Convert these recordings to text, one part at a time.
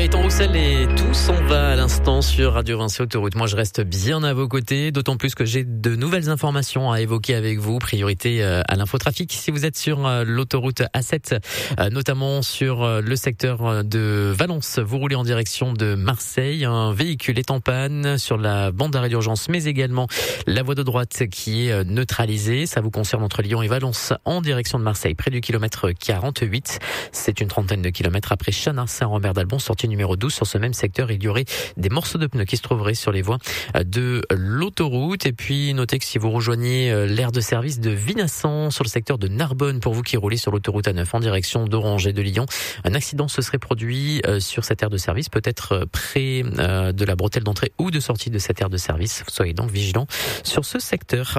Gaëtan Roussel et tout s'en va à l'instant sur Radio Vinci Autoroute. Moi, je reste bien à vos côtés, d'autant plus que j'ai de nouvelles informations à évoquer avec vous. Priorité à l'infotrafic si vous êtes sur l'autoroute A7, notamment sur le secteur de Valence. Vous roulez en direction de Marseille. Un véhicule est en panne sur la bande d'arrêt d'urgence, mais également la voie de droite qui est neutralisée. Ça vous concerne entre Lyon et Valence en direction de Marseille, près du kilomètre 48. C'est une trentaine de kilomètres après Chanard-Saint-Robert d'Albon, sortie numéro 12. Sur ce même secteur, il y aurait des morceaux de pneus qui se trouveraient sur les voies de l'autoroute. Et puis, notez que si vous rejoignez l'aire de service de Vinassan sur le secteur de Narbonne, pour vous qui roulez sur l'autoroute A9 en direction d'Orange et de Lyon, un accident se serait produit sur cette aire de service, peut-être près de la bretelle d'entrée ou de sortie de cette aire de service. Soyez donc vigilants sur ce secteur.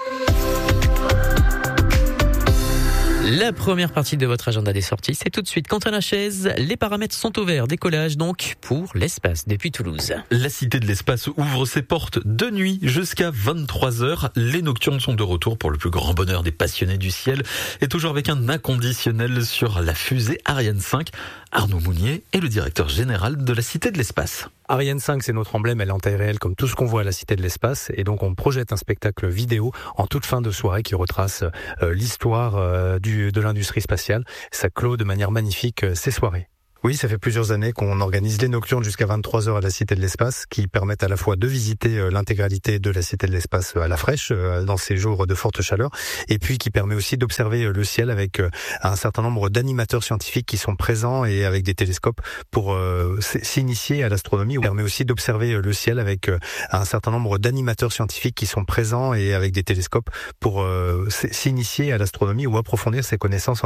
La première partie de votre agenda des sorties, c'est tout de suite. Quentin Lachaise, les paramètres sont ouverts. Décollage donc pour l'espace depuis Toulouse. La Cité de l'Espace ouvre ses portes de nuit jusqu'à 23h. Les nocturnes sont de retour pour le plus grand bonheur des passionnés du ciel. Et toujours avec un inconditionnel sur la fusée Ariane 5. Arnaud Mounier est le directeur général de la Cité de l'Espace. Ariane 5, c'est notre emblème, elle est en taille réelle comme tout ce qu'on voit à la Cité de l'Espace. Et donc on projette un spectacle vidéo en toute fin de soirée qui retrace l'histoire de l'industrie spatiale. Ça clôt de manière magnifique ces soirées. Oui, ça fait plusieurs années qu'on organise les nocturnes jusqu'à 23h à la Cité de l'Espace, qui permettent à la fois de visiter l'intégralité de la Cité de l'Espace à la fraîche, dans ces jours de forte chaleur, et puis qui permet aussi d'observer le ciel avec un certain nombre d'animateurs scientifiques qui sont présents et avec des télescopes pour s'initier à l'astronomie. Permet aussi d'observer le ciel avec un certain nombre d'animateurs scientifiques qui sont présents et avec des télescopes pour s'initier à l'astronomie ou approfondir ses connaissances en